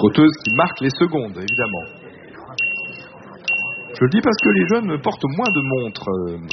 trotteuse qui marque les secondes, évidemment. Je le dis parce que les jeunes portent moins de montres